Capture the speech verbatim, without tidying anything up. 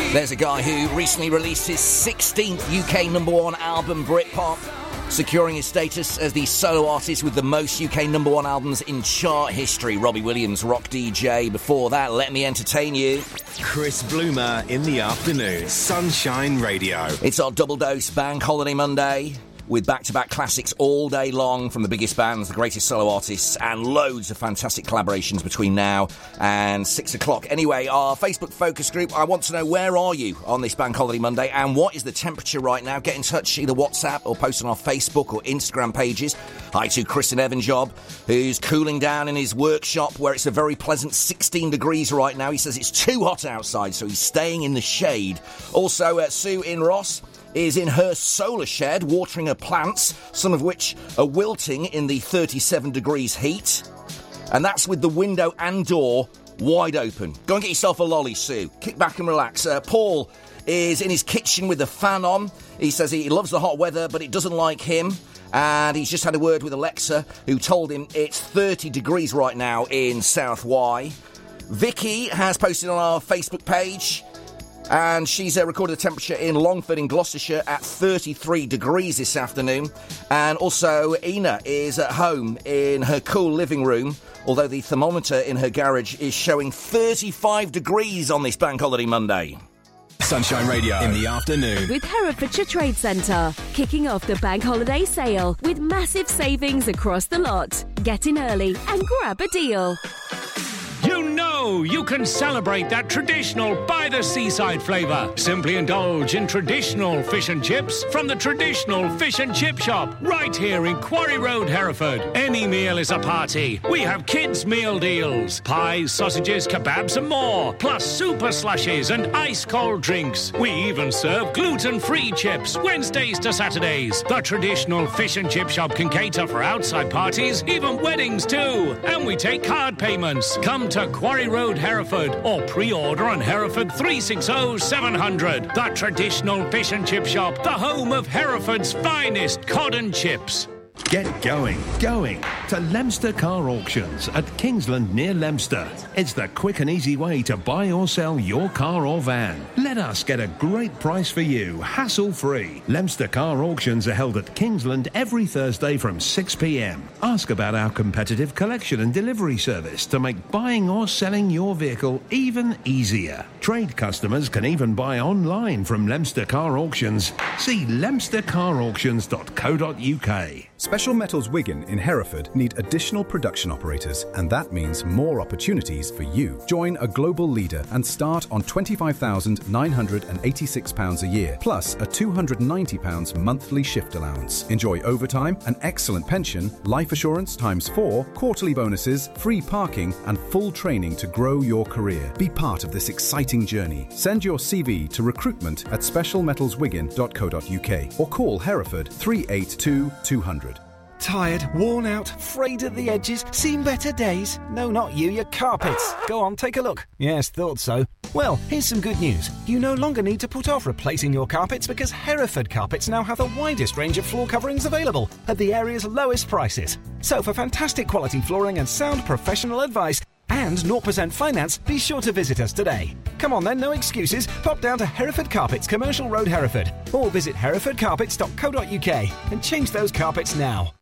There's a guy who recently released his sixteenth U K number one album, Britpop, securing his status as the solo artist with the most U K number one albums in chart history. Robbie Williams, rock D J. Before that, Let Me Entertain You. Chris Bloomer in the afternoon, Sunshine Radio. It's our double dose Bank Holiday Monday, with back-to-back classics all day long from the biggest bands, the greatest solo artists, and loads of fantastic collaborations between now and six o'clock. Anyway, our Facebook focus group, I want to know, where are you on this Bank Holiday Monday, and what is the temperature right now? Get in touch, either WhatsApp or post on our Facebook or Instagram pages. Hi to Chris in Evanjob, who's cooling down in his workshop, where it's a very pleasant sixteen degrees right now. He says it's too hot outside, so he's staying in the shade. Also, uh, Sue in Ross is in her solar shed watering her plants, some of which are wilting in the thirty-seven degrees heat. And that's with the window and door wide open. Go and get yourself a lolly, Sue. Kick back and relax. Uh, Paul is in his kitchen with the fan on. He says he loves the hot weather, but it doesn't like him. And he's just had a word with Alexa, who told him it's thirty degrees right now in South Y. Vicky has posted on our Facebook page, and she's uh, recorded the temperature in Longford in Gloucestershire at thirty-three degrees this afternoon. And also, Ina is at home in her cool living room, although the thermometer in her garage is showing thirty-five degrees on this Bank Holiday Monday. Sunshine Radio in the afternoon. With Herefordshire Trade Centre, kicking off the Bank Holiday sale with massive savings across the lot. Get in early and grab a deal. You know you can celebrate that traditional by-the-seaside flavour. Simply indulge in traditional fish and chips from the traditional fish and chip shop right here in Quarry Road, Hereford. Any meal is a party. We have kids' meal deals. Pies, sausages, kebabs and more. Plus super slushies and ice-cold drinks. We even serve gluten-free chips Wednesdays to Saturdays. The traditional fish and chip shop can cater for outside parties, even weddings too. And we take card payments. Come to Quarry Road, Hereford, or pre-order on Hereford three six zero seven hundred. The traditional fish and chip shop, the home of Hereford's finest cod and chips. Get going, going to Leicester Car Auctions at Kingsland near Leicester. It's the quick and easy way to buy or sell your car or van. Let us get a great price for you, hassle-free. Leicester Car Auctions are held at Kingsland every Thursday from six p.m. Ask about our competitive collection and delivery service to make buying or selling your vehicle even easier. Trade customers can even buy online from Leicester Car Auctions. See leicester car auctions dot co dot uk. Special Metals Wigan in Hereford need additional production operators, and that means more opportunities for you. Join a global leader and start on twenty-five thousand nine hundred eighty-six pounds a year, plus a two hundred ninety pounds monthly shift allowance. Enjoy overtime, an excellent pension, life assurance times four, quarterly bonuses, free parking, and full training to grow your career. Be part of this exciting journey. Send your C V to recruitment at special metals wigan dot co dot uk or call Hereford three eight two two hundred. Tired, worn out, frayed at the edges, seen better days? No, not you, your carpets. Go on, take a look. Yes, thought so. Well, here's some good news. You no longer need to put off replacing your carpets because Hereford Carpets now have the widest range of floor coverings available at the area's lowest prices. So for fantastic quality flooring and sound professional advice and zero percent finance, be sure to visit us today. Come on then, no excuses. Pop down to Hereford Carpets, Commercial Road, Hereford, or visit hereford carpets dot co dot uk and change those carpets now.